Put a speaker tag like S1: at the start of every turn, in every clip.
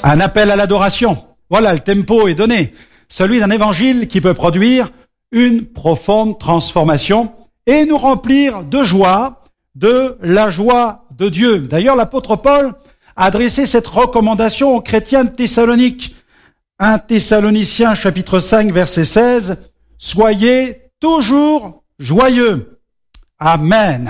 S1: Un appel à l'adoration. Voilà, le tempo est donné. Celui d'un évangile qui peut produire une profonde transformation et nous remplir de joie, de la joie de Dieu. D'ailleurs, l'apôtre Paul a adressé cette recommandation aux chrétiens de Thessalonique. 1 Thessaloniciens chapitre 5 verset 16, « Soyez toujours joyeux. » Amen.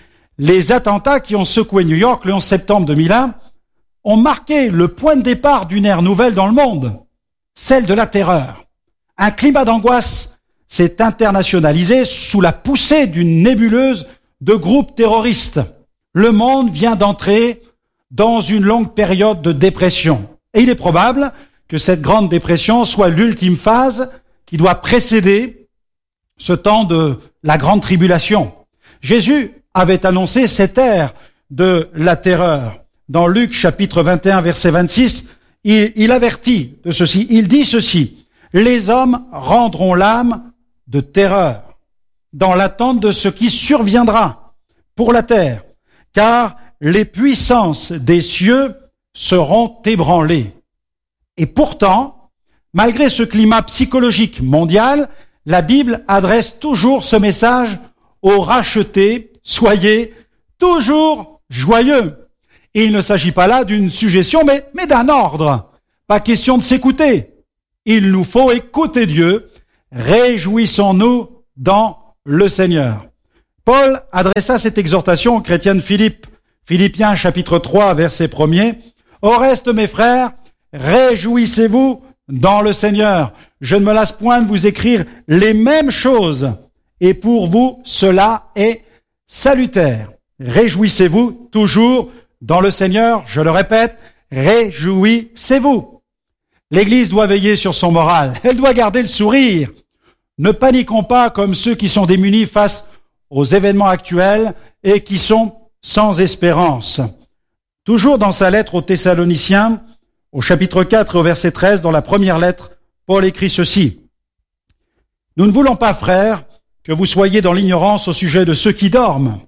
S1: Les attentats qui ont secoué New York le 11 septembre 2001 ont marqué le point de départ d'une ère nouvelle dans le monde, celle de la terreur. Un climat d'angoisse s'est internationalisé sous la poussée d'une nébuleuse de groupes terroristes. Le monde vient d'entrer dans une longue période de dépression. Et il est probable que cette grande dépression soit l'ultime phase qui doit précéder ce temps de la grande tribulation. Jésus avait annoncé cette ère de la terreur. Dans Luc chapitre 21 verset 26, il avertit de ceci, il dit ceci, « Les hommes rendront l'âme de terreur dans l'attente de ce qui surviendra pour la terre, car les puissances des cieux seront ébranlées. » Et pourtant, malgré ce climat psychologique mondial, la Bible adresse toujours ce message aux rachetés, soyez toujours joyeux. Et il ne s'agit pas là d'une suggestion, mais d'un ordre. Pas question de s'écouter. Il nous faut écouter Dieu. Réjouissons-nous dans le Seigneur. Paul adressa cette exhortation aux chrétiens de Philippe. Philippiens chapitre 3 verset 1er. Au reste, mes frères, réjouissez-vous dans le Seigneur. Je ne me lasse point de vous écrire les mêmes choses. Et pour vous, cela est salutaire. Réjouissez-vous toujours dans le Seigneur. Je le répète, réjouissez-vous. L'Église doit veiller sur son moral. Elle doit garder le sourire. Ne paniquons pas comme ceux qui sont démunis face aux événements actuels et qui sont sans espérance. Toujours dans sa lettre aux Thessaloniciens, au chapitre 4 et au verset 13, dans la première lettre, Paul écrit ceci. « Nous ne voulons pas, frères, que vous soyez dans l'ignorance au sujet de ceux qui dorment,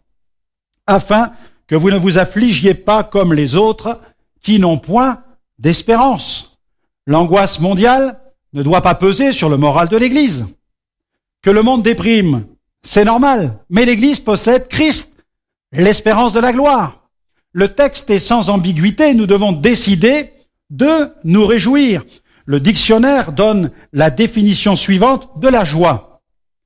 S1: afin que vous ne vous affligiez pas comme les autres qui n'ont point d'espérance. L'angoisse mondiale ne doit pas peser sur le moral de l'Église. Que le monde déprime, c'est normal, mais l'Église possède Christ, l'espérance de la gloire. Le texte est sans ambiguïté, nous devons décider de nous réjouir. Le dictionnaire donne la définition suivante de la joie.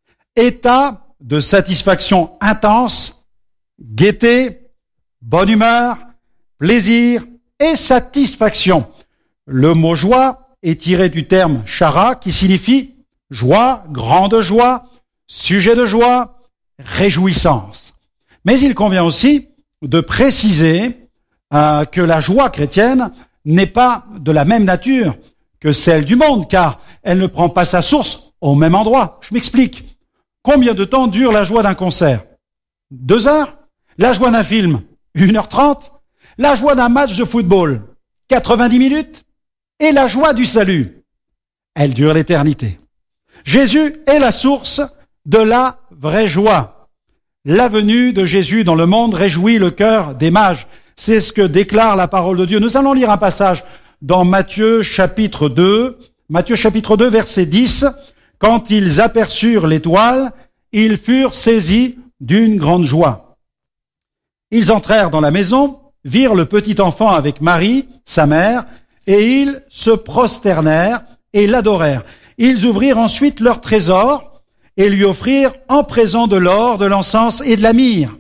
S1: État de satisfaction intense, gaieté, bonne humeur, plaisir et satisfaction. Le mot joie est tiré du terme chara qui signifie joie, grande joie, sujet de joie, réjouissance. Mais il convient aussi de préciser que la joie chrétienne n'est pas de la même nature que celle du monde, car elle ne prend pas sa source au même endroit. Je m'explique. Combien de temps dure la joie d'un concert? 2 heures? La joie d'un film? 1h30? La joie d'un match de football? 90 minutes? Et la joie du salut? Elle dure l'éternité. Jésus est la source de la vraie joie. La venue de Jésus dans le monde réjouit le cœur des mages. C'est ce que déclare la parole de Dieu. Nous allons lire un passage dans Matthieu chapitre 2, verset 10. Quand ils aperçurent l'étoile, ils furent saisis d'une grande joie. Ils entrèrent dans la maison, virent le petit enfant avec Marie, sa mère, et ils se prosternèrent et l'adorèrent. Ils ouvrirent ensuite leur trésor et lui offrirent en présent de l'or, de l'encens et de la myrrhe.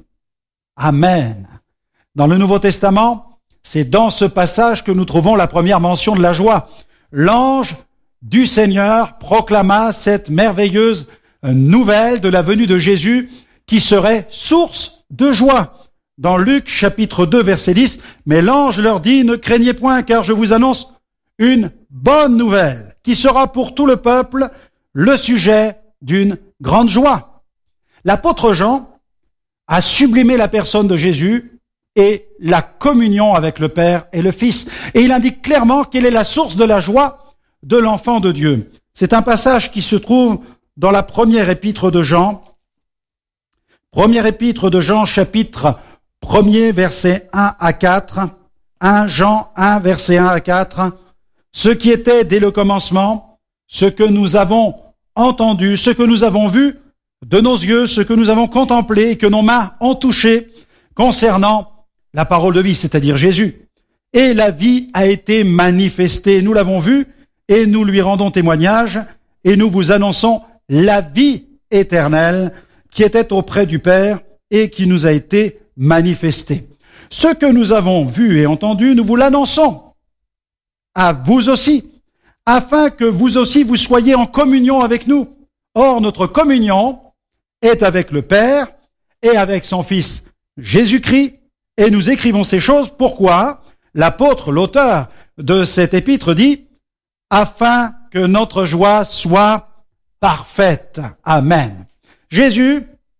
S1: Amen. Dans le Nouveau Testament, c'est dans ce passage que nous trouvons la première mention de la joie. L'ange du Seigneur proclama cette merveilleuse nouvelle de la venue de Jésus qui serait source de joie. Dans Luc chapitre 2 verset 10, « Mais l'ange leur dit, ne craignez point, car je vous annonce une bonne nouvelle qui sera pour tout le peuple le sujet d'une grande joie. » L'apôtre Jean a sublimé la personne de Jésus et la communion avec le Père et le Fils. Et il indique clairement quelle est la source de la joie de l'enfant de Dieu. C'est un passage qui se trouve dans la première épître de Jean. Première épître de Jean, chapitre 1er, versets 1 à 4. 1 Jean 1, versets 1 à 4. ce qui était dès le commencement, ce que nous avons entendu, ce que nous avons vu de nos yeux, ce que nous avons contemplé et que nos mains ont touché concernant la parole de vie, c'est-à-dire Jésus. Et la vie a été manifestée. Nous l'avons vue et nous lui rendons témoignage et nous vous annonçons la vie éternelle qui était auprès du Père et qui nous a été manifestée. Ce que nous avons vu et entendu, nous vous l'annonçons à vous aussi, afin que vous aussi vous soyez en communion avec nous. Or, notre communion est avec le Père et avec son Fils Jésus-Christ, et nous écrivons ces choses. Pourquoi? L'apôtre, l'auteur de cet épître dit « afin que notre joie soit parfaite. » Amen. Jésus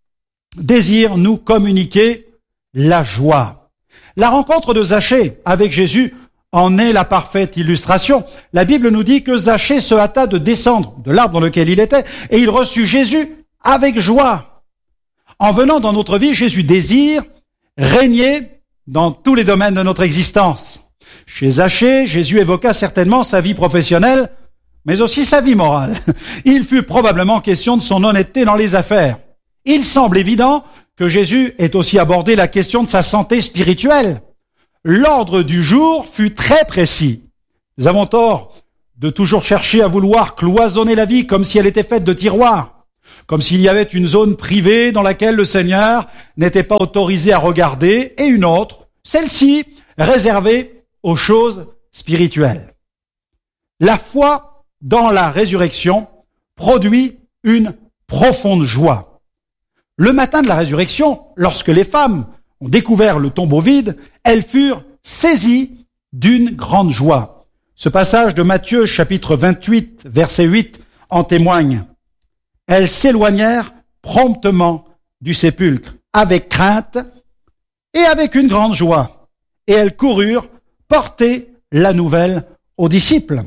S1: désire nous communiquer la joie. La rencontre de Zachée avec Jésus en est la parfaite illustration. La Bible nous dit que Zachée se hâta de descendre de l'arbre dans lequel il était et il reçut Jésus avec joie. En venant dans notre vie, Jésus désire régner dans tous les domaines de notre existence. Chez Zachée, Jésus évoqua certainement sa vie professionnelle, mais aussi sa vie morale. Il fut probablement question de son honnêteté dans les affaires. Il semble évident que Jésus ait aussi abordé la question de sa santé spirituelle. L'ordre du jour fut très précis. Nous avons tort de toujours chercher à vouloir cloisonner la vie comme si elle était faite de tiroirs, comme s'il y avait une zone privée dans laquelle le Seigneur n'était pas autorisé à regarder et une autre, celle-ci, réservée aux choses spirituelles. La foi dans la résurrection produit une profonde joie. Le matin de la résurrection, lorsque les femmes ont découvert le tombeau vide, elles furent saisies d'une grande joie. Ce passage de Matthieu, chapitre 28, verset 8, en témoigne. Elles s'éloignèrent promptement du sépulcre, avec crainte et avec une grande joie. Et elles coururent porter la nouvelle aux disciples.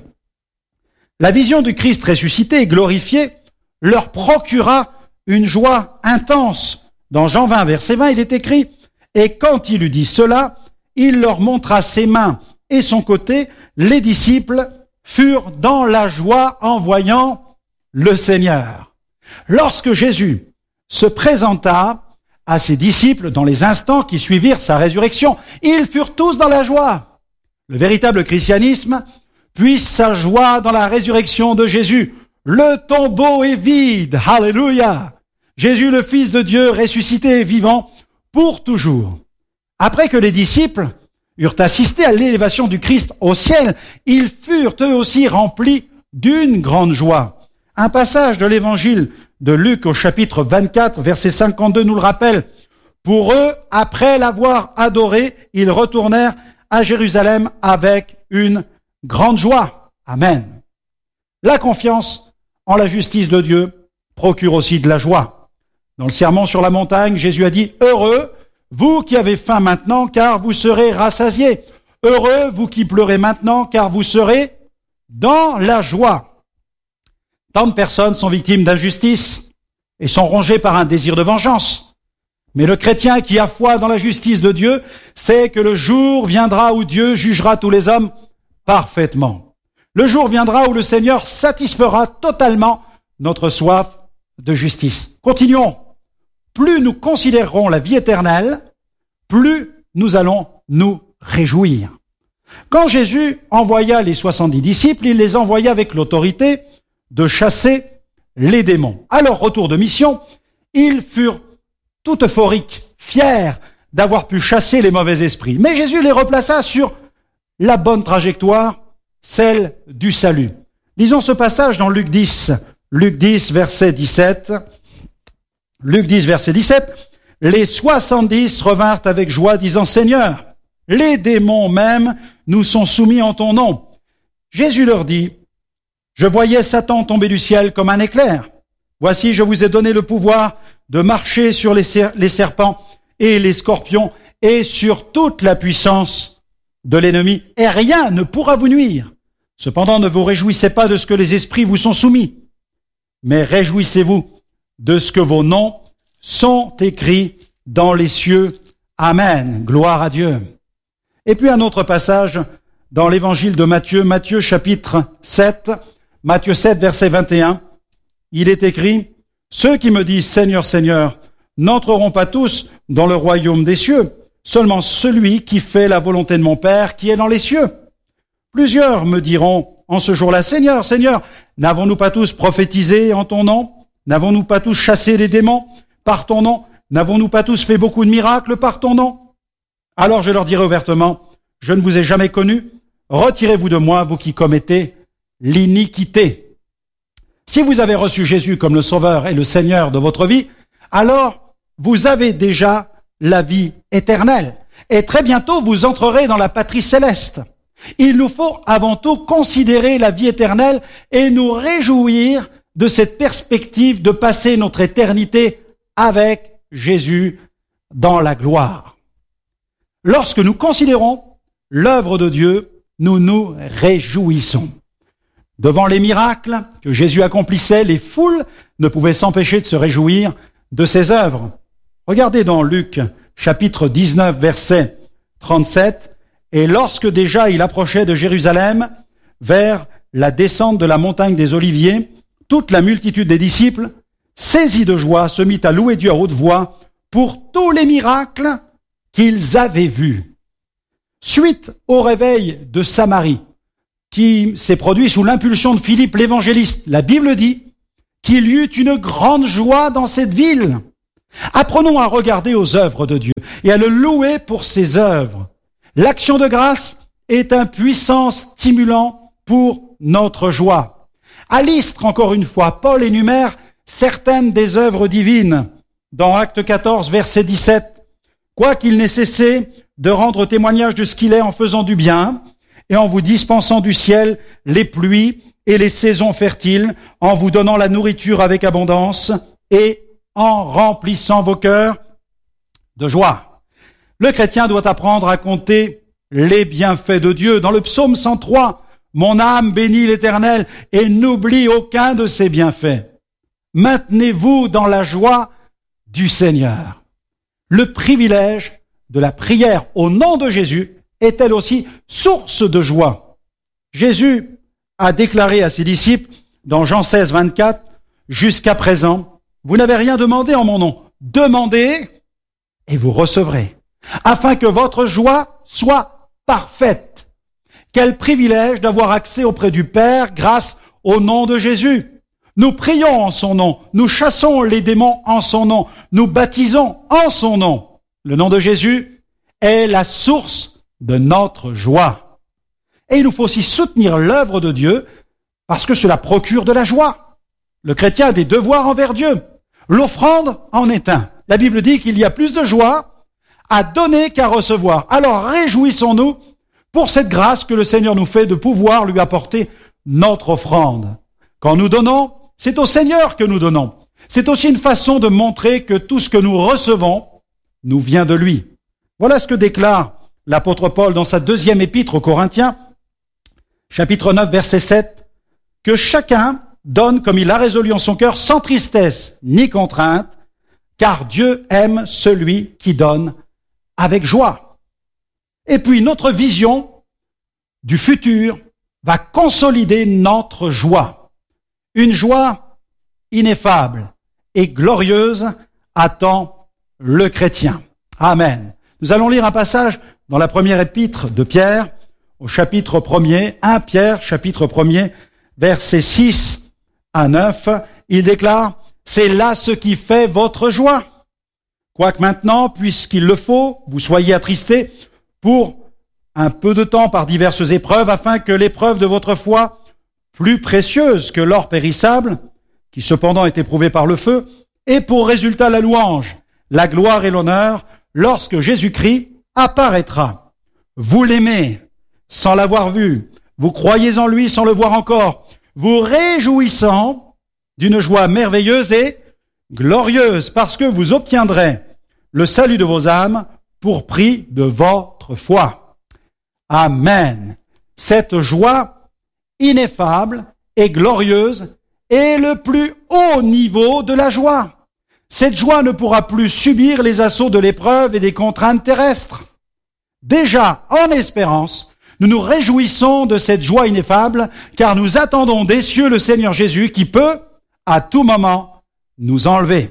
S1: La vision du Christ ressuscité et glorifié leur procura une joie intense. Dans Jean 20, verset 20, il est écrit « Et quand il eut dit cela, il leur montra ses mains et son côté. Les disciples furent dans la joie en voyant le Seigneur. » Lorsque Jésus se présenta à ses disciples dans les instants qui suivirent sa résurrection, ils furent tous dans la joie. Le véritable christianisme puise sa joie dans la résurrection de Jésus. Le tombeau est vide. Alléluia. Jésus, le Fils de Dieu, ressuscité et vivant pour toujours. Après que les disciples eurent assisté à l'élévation du Christ au ciel, ils furent eux aussi remplis d'une grande joie. Un passage de l'évangile de Luc au chapitre 24, verset 52 nous le rappelle. Pour eux, après l'avoir adoré, ils retournèrent à Jérusalem avec une grande joie. Amen. La confiance en la justice de Dieu procure aussi de la joie. Dans le sermon sur la montagne, Jésus a dit « Heureux, vous qui avez faim maintenant, car vous serez rassasiés. Heureux, vous qui pleurez maintenant, car vous serez dans la joie. » Tant de personnes sont victimes d'injustice et sont rongées par un désir de vengeance. Mais le chrétien qui a foi dans la justice de Dieu sait que le jour viendra où Dieu jugera tous les hommes parfaitement. Le jour viendra où le Seigneur satisfera totalement notre soif de justice. Continuons. Plus nous considérerons la vie éternelle, plus nous allons nous réjouir. Quand Jésus envoya les 70 disciples, il les envoya avec l'autorité de chasser les démons. À leur retour de mission, ils furent tout euphoriques, fiers d'avoir pu chasser les mauvais esprits. Mais Jésus les replaça sur la bonne trajectoire, celle du salut. Lisons ce passage dans Luc 10, verset 17. Luc 10, verset 17. Les 70 revinrent avec joie, disant « Seigneur, les démons même nous sont soumis en ton nom. » Jésus leur dit « Je voyais Satan tomber du ciel comme un éclair. Voici, je vous ai donné le pouvoir de marcher sur les serpents et les scorpions et sur toute la puissance de l'ennemi, et rien ne pourra vous nuire. Cependant, ne vous réjouissez pas de ce que les esprits vous sont soumis, mais réjouissez-vous de ce que vos noms sont écrits dans les cieux. Amen. Gloire à Dieu. » Et puis un autre passage dans l'évangile de Matthieu, Matthieu chapitre 7, Matthieu 7, verset 21. Il est écrit, « Ceux qui me disent Seigneur, Seigneur, n'entreront pas tous dans le royaume des cieux, seulement celui qui fait la volonté de mon Père qui est dans les cieux. Plusieurs me diront en ce jour-là, Seigneur, Seigneur, n'avons-nous pas tous prophétisé en ton nom? N'avons-nous pas tous chassé les démons par ton nom? N'avons-nous pas tous fait beaucoup de miracles par ton nom? Alors je leur dirai ouvertement, je ne vous ai jamais connu, retirez-vous de moi, vous qui commettez l'iniquité. » Si vous avez reçu Jésus comme le Sauveur et le Seigneur de votre vie, alors vous avez déjà la vie éternelle. Et très bientôt, vous entrerez dans la patrie céleste. Il nous faut avant tout considérer la vie éternelle et nous réjouir de cette perspective de passer notre éternité avec Jésus dans la gloire. Lorsque nous considérons l'œuvre de Dieu, nous nous réjouissons. Devant les miracles que Jésus accomplissait, les foules ne pouvaient s'empêcher de se réjouir de ses œuvres. Regardez dans Luc, chapitre 19, verset 37, « Et lorsque déjà il approchait de Jérusalem, vers la descente de la montagne des Oliviers, toute la multitude des disciples, saisis de joie, se mit à louer Dieu à haute voix pour tous les miracles qu'ils avaient vus. » Suite au réveil de Samarie, qui s'est produit sous l'impulsion de Philippe l'évangéliste, la Bible dit qu'il y eut une grande joie dans cette ville. Apprenons à regarder aux œuvres de Dieu et à le louer pour ses œuvres. L'action de grâce est un puissant stimulant pour notre joie. À l'Istre, encore une fois, Paul énumère certaines des œuvres divines. Dans Acte 14, verset 17, « Quoiqu'il n'ait cessé de rendre témoignage de ce qu'il est en faisant du bien, et en vous dispensant du ciel les pluies et les saisons fertiles, en vous donnant la nourriture avec abondance, et en remplissant vos cœurs de joie. » Le chrétien doit apprendre à compter les bienfaits de Dieu. Dans le psaume 103, « Mon âme bénit l'Éternel et n'oublie aucun de ses bienfaits. » Maintenez-vous dans la joie du Seigneur. Le privilège de la prière au nom de Jésus est elle aussi source de joie. Jésus a déclaré à ses disciples dans Jean 16, 24, « Jusqu'à présent, vous n'avez rien demandé en mon nom. Demandez et vous recevrez, afin que votre joie soit parfaite. » Quel privilège d'avoir accès auprès du Père grâce au nom de Jésus. Nous prions en son nom, nous chassons les démons en son nom, nous baptisons en son nom. Le nom de Jésus est la source de notre joie. Et il nous faut aussi soutenir l'œuvre de Dieu parce que cela procure de la joie. Le chrétien a des devoirs envers Dieu. L'offrande en est un. La Bible dit qu'il y a plus de joie à donner qu'à recevoir. Alors réjouissons-nous pour cette grâce que le Seigneur nous fait de pouvoir lui apporter notre offrande. Quand nous donnons, c'est au Seigneur que nous donnons. C'est aussi une façon de montrer que tout ce que nous recevons nous vient de lui. Voilà ce que déclare l'apôtre Paul dans sa deuxième épître aux Corinthiens, chapitre 9, verset 7, « Que chacun donne comme il a résolu en son cœur, sans tristesse ni contrainte, car Dieu aime celui qui donne avec joie. » Et puis notre vision du futur va consolider notre joie. Une joie ineffable et glorieuse attend le chrétien. Amen. Nous allons lire un passage dans la première épître de Pierre, au chapitre 1er, 1 Pierre, chapitre 1er, versets 6 à 9. Il déclare, « C'est là ce qui fait votre joie. Quoique maintenant, puisqu'il le faut, vous soyez attristés pour un peu de temps par diverses épreuves, afin que l'épreuve de votre foi, plus précieuse que l'or périssable, qui cependant est éprouvé par le feu, ait pour résultat la louange, la gloire et l'honneur, lorsque Jésus-Christ apparaîtra. Vous l'aimez sans l'avoir vu, vous croyez en lui sans le voir encore, vous réjouissant d'une joie merveilleuse et glorieuse, parce que vous obtiendrez le salut de vos âmes pour prix de votre foi. » Amen. Cette joie ineffable et glorieuse est le plus haut niveau de la joie. Cette joie ne pourra plus subir les assauts de l'épreuve et des contraintes terrestres. Déjà, en espérance, Nous nous réjouissons de cette joie ineffable, car nous attendons des cieux le Seigneur Jésus qui peut, à tout moment, nous enlever.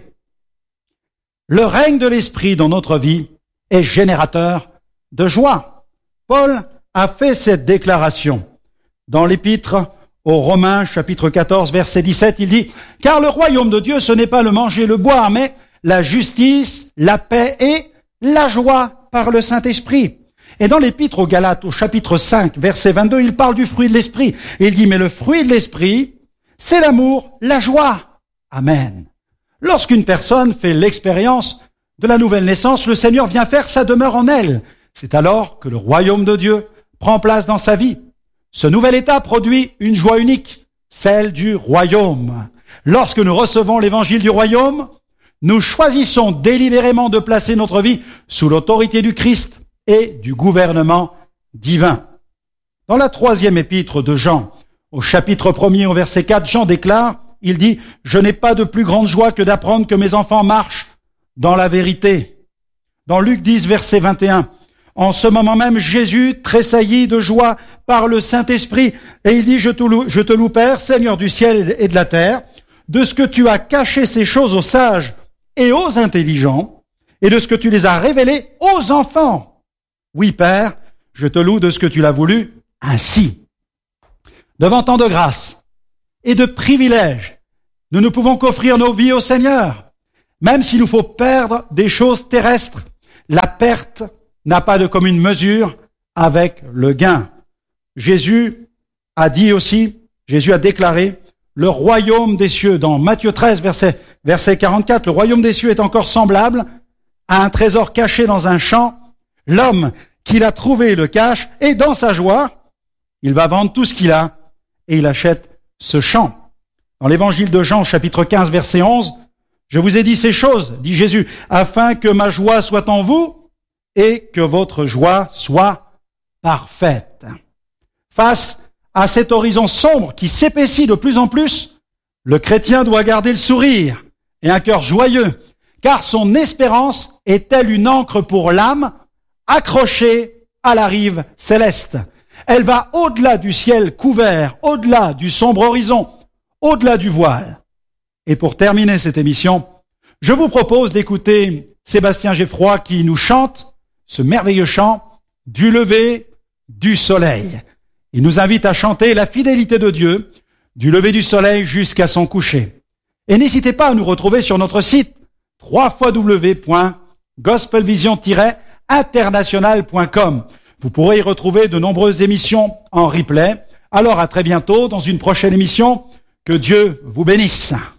S1: Le règne de l'Esprit dans notre vie est générateur de joie. Paul a fait cette déclaration dans l'épître aux Romains, chapitre 14, verset 17, il dit « Car le royaume de Dieu, ce n'est pas le manger, le boire, mais la justice, la paix et la joie par le Saint-Esprit. » Et dans l'épître aux Galates, au chapitre 5, verset 22, il parle du fruit de l'Esprit. Et il dit « Mais le fruit de l'Esprit, c'est l'amour, la joie. » Amen. Lorsqu'une personne fait l'expérience de la nouvelle naissance, le Seigneur vient faire sa demeure en elle. C'est alors que le royaume de Dieu prend place dans sa vie. Ce nouvel état produit une joie unique, celle du royaume. Lorsque nous recevons l'évangile du royaume, nous choisissons délibérément de placer notre vie sous l'autorité du Christ et du gouvernement divin. Dans la 3e épître de Jean, au chapitre 1er, au verset 4, Jean déclare, il dit « Je n'ai pas de plus grande joie que d'apprendre que mes enfants marchent dans la vérité. » Dans Luc 10, verset 21, en ce moment même, Jésus tressaillit de joie par le Saint-Esprit et il dit « Je te loue, Père, Seigneur du ciel et de la terre, de ce que tu as caché ces choses aux sages et aux intelligents et de ce que tu les as révélées aux enfants. Oui, Père, je te loue de ce que tu l'as voulu ainsi. » Devant tant de grâce et de privilèges, nous ne pouvons qu'offrir nos vies au Seigneur. Même s'il nous faut perdre des choses terrestres, la perte n'a pas de commune mesure avec le gain. Jésus a déclaré, le royaume des cieux, dans Matthieu 13, verset 44, le royaume des cieux est encore semblable à un trésor caché dans un champ. L'homme qui l'a trouvé le cache et dans sa joie, il va vendre tout ce qu'il a et il achète ce champ. Dans l'évangile de Jean, chapitre 15, verset 11, je vous ai dit ces choses, dit Jésus, afin que ma joie soit en vous et que votre joie soit parfaite. Face à cet horizon sombre qui s'épaissit de plus en plus, le chrétien doit garder le sourire et un cœur joyeux, car son espérance est telle une ancre pour l'âme accrochée à la rive céleste. Elle va au-delà du ciel couvert, au-delà du sombre horizon, au-delà du voile. Et pour terminer cette émission, je vous propose d'écouter Sébastien Geffroy qui nous chante ce merveilleux chant du lever du soleil. Il nous invite à chanter la fidélité de Dieu du lever du soleil jusqu'à son coucher. Et n'hésitez pas à nous retrouver sur notre site www.gospelvision-international.com. Vous pourrez y retrouver de nombreuses émissions en replay. Alors à très bientôt dans une prochaine émission. Que Dieu vous bénisse.